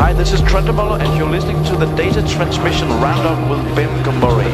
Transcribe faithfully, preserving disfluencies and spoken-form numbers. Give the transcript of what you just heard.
Hi, this is Trent Muller, and you're listening to the Data Transmission Roundup with Ben Gomori.